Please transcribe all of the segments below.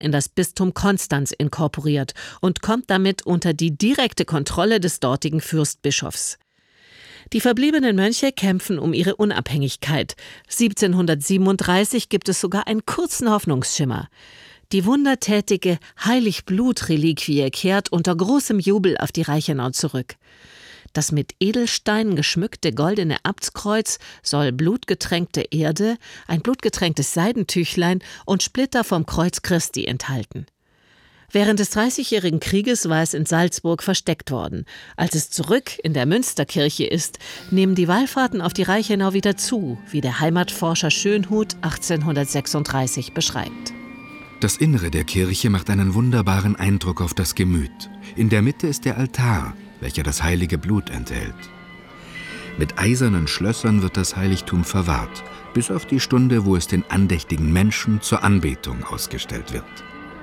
in das Bistum Konstanz inkorporiert und kommt damit unter die direkte Kontrolle des dortigen Fürstbischofs. Die verbliebenen Mönche kämpfen um ihre Unabhängigkeit. 1737 gibt es sogar einen kurzen Hoffnungsschimmer. Die wundertätige Heiligblut-Reliquie kehrt unter großem Jubel auf die Reichenau zurück. Das mit Edelsteinen geschmückte goldene Abtskreuz soll blutgetränkte Erde, ein blutgetränktes Seidentüchlein und Splitter vom Kreuz Christi enthalten. Während des Dreißigjährigen Krieges war es in Salzburg versteckt worden. Als es zurück in der Münsterkirche ist, nehmen die Wallfahrten auf die Reichenau wieder zu, wie der Heimatforscher Schönhuth 1836 beschreibt. Das Innere der Kirche macht einen wunderbaren Eindruck auf das Gemüt. In der Mitte ist der Altar, welcher das heilige Blut enthält. Mit eisernen Schlössern wird das Heiligtum verwahrt, bis auf die Stunde, wo es den andächtigen Menschen zur Anbetung ausgestellt wird.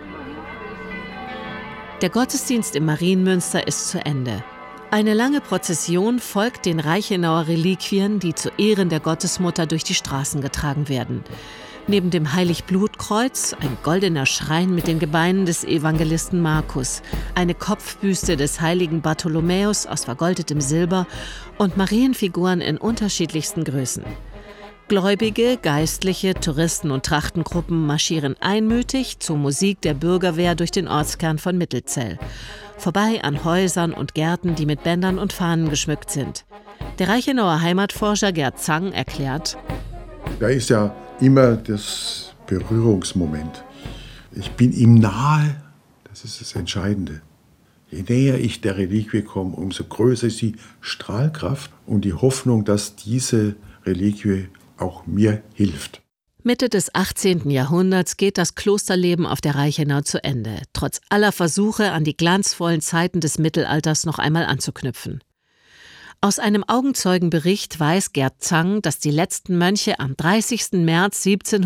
Der Gottesdienst im Marienmünster ist zu Ende. Eine lange Prozession folgt den Reichenauer Reliquien, die zu Ehren der Gottesmutter durch die Straßen getragen werden. Neben dem Heiligblutkreuz ein goldener Schrein mit den Gebeinen des Evangelisten Markus, eine Kopfbüste des heiligen Bartholomäus aus vergoldetem Silber und Marienfiguren in unterschiedlichsten Größen. Gläubige, Geistliche, Touristen und Trachtengruppen marschieren einmütig zur Musik der Bürgerwehr durch den Ortskern von Mittelzell. Vorbei an Häusern und Gärten, die mit Bändern und Fahnen geschmückt sind. Der Reichenauer Heimatforscher Gerd Zang erklärt: Da ist ja immer das Berührungsmoment. Ich bin ihm nahe, das ist das Entscheidende. Je näher ich der Reliquie komme, umso größer ist die Strahlkraft und die Hoffnung, dass diese Reliquie auch mir hilft. Mitte des 18. Jahrhunderts geht das Klosterleben auf der Reichenau zu Ende, trotz aller Versuche, an die glanzvollen Zeiten des Mittelalters noch einmal anzuknüpfen. Aus einem Augenzeugenbericht weiß Gerd Zang, dass die letzten Mönche am 30. März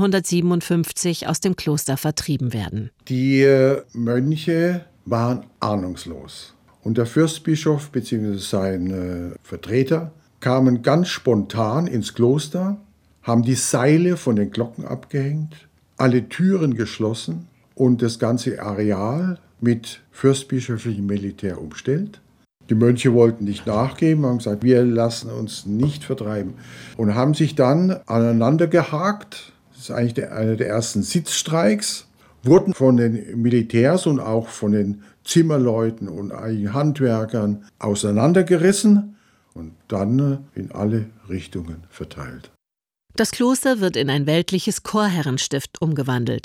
1757 aus dem Kloster vertrieben werden. Die Mönche waren ahnungslos. Und der Fürstbischof bzw. sein Vertreter kamen ganz spontan ins Kloster, haben die Seile von den Glocken abgehängt, alle Türen geschlossen und das ganze Areal mit fürstbischöflichem Militär umstellt. Die Mönche wollten nicht nachgeben, haben gesagt, wir lassen uns nicht vertreiben. Und haben sich dann aneinander gehakt. Das ist eigentlich einer der ersten Sitzstreiks. Wurden von den Militärs und auch von den Zimmerleuten und einigen Handwerkern auseinandergerissen und dann in alle Richtungen verteilt. Das Kloster wird in ein weltliches Chorherrenstift umgewandelt.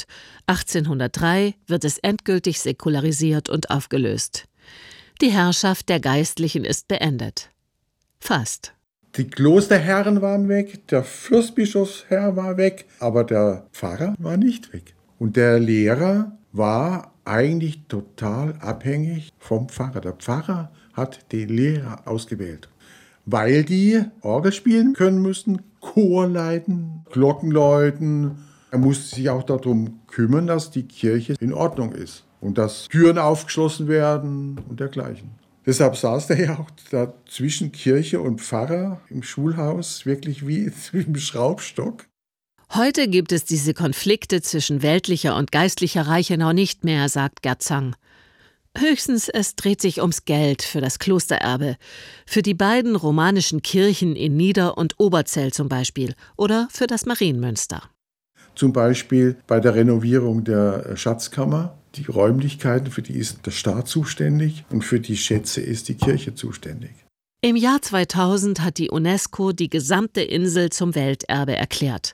1803 wird es endgültig säkularisiert und aufgelöst. Die Herrschaft der Geistlichen ist beendet. Fast. Die Klosterherren waren weg, der Fürstbischofsherr war weg, aber der Pfarrer war nicht weg. Und der Lehrer war eigentlich total abhängig vom Pfarrer. Der Pfarrer hat die Lehrer ausgewählt, weil die Orgel spielen können müssen, Chor leiten, Glocken läuten. Er musste sich auch darum kümmern, dass die Kirche in Ordnung ist und dass Türen aufgeschlossen werden und dergleichen. Deshalb saß der ja auch da zwischen Kirche und Pfarrer im Schulhaus wirklich wie zwischen dem Schraubstock. Heute gibt es diese Konflikte zwischen weltlicher und geistlicher Reichenau nicht mehr, sagt Gerd Zang. Höchstens es dreht sich ums Geld für das Klostererbe, für die beiden romanischen Kirchen in Nieder- und Oberzell zum Beispiel oder für das Marienmünster. Zum Beispiel bei der Renovierung der Schatzkammer. Die Räumlichkeiten, für die ist der Staat zuständig und für die Schätze ist die Kirche zuständig. Im Jahr 2000 hat die UNESCO die gesamte Insel zum Welterbe erklärt.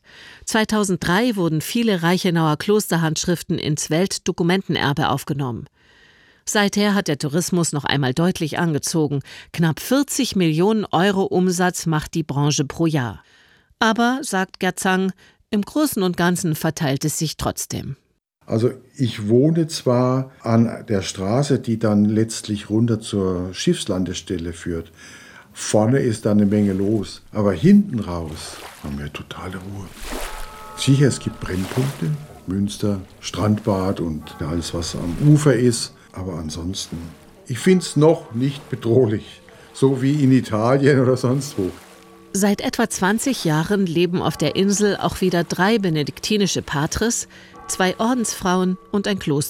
2003 wurden viele Reichenauer Klosterhandschriften ins Weltdokumentenerbe aufgenommen. Seither hat der Tourismus noch einmal deutlich angezogen. Knapp 40 Millionen Euro Umsatz macht die Branche pro Jahr. Aber, sagt Gerd Zang, im Großen und Ganzen verteilt es sich trotzdem. Also ich wohne zwar an der Straße, die dann letztlich runter zur Schiffslandestelle führt. Vorne ist da eine Menge los, aber hinten raus haben wir totale Ruhe. Sicher, es gibt Brennpunkte, Münster, Strandbad und alles, was am Ufer ist. Aber ansonsten, ich finde es noch nicht bedrohlich, so wie in Italien oder sonst wo. Seit etwa 20 Jahren leben auf der Insel auch wieder 3 benediktinische Patres, 2 Ordensfrauen und ein Kloster.